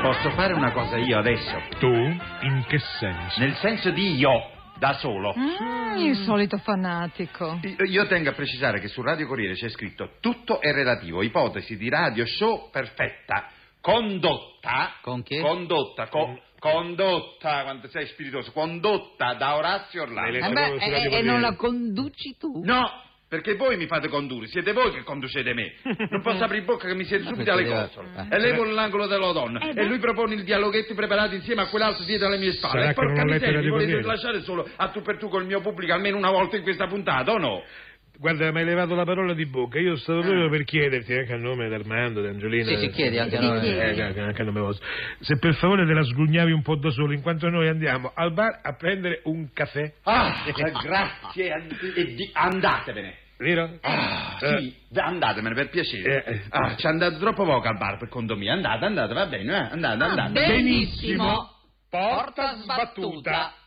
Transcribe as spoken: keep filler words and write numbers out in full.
Posso fare una cosa io adesso? Tu? In che senso? Nel senso di io, da solo. Mm, il solito fanatico. Io, io tengo a precisare che sul Radio Corriere c'è scritto tutto è relativo, ipotesi di radio show perfetta, condotta... Con chi? Condotta, co- condotta, quando sei spiritoso, condotta da Orazio Orlando. Lei Eh le- beh, su Radio e, e Corriere. non la conduci tu? No, perché voi mi fate condurre, siete voi che conducete me. Non posso aprire bocca che mi siete subito alle deve- costole. eh. E lei vuole l'angolo della donna. Eh e beh. lui propone il dialoghetto preparato insieme a quell'altro dietro alle mie spalle. Sarà E che non porca ho letto miseria, mi Radio volete Corriere. lasciare solo a tu per tu col mio pubblico almeno una volta in questa puntata, o no? Guarda, mi hai levato la parola di bocca. Io stavo proprio per chiederti, anche a nome di Armando, di Angiolina... Sì, ci chiedi anche a Sì, noi. chiedi. Eh, anche anche a nome vostro. Se per favore te la sgrugnavi un po' da solo, in quanto noi andiamo al bar a prendere un caffè. Ah, grazie, and- e di- andatevene. Vero? Ah, Eh. sì, andatemene per piacere. Eh, eh. Ah, ci andate troppo poco al bar per conto mio. Andate, andate, va bene, eh? Andate, Ah, andate. benissimo. Porta sbattuta.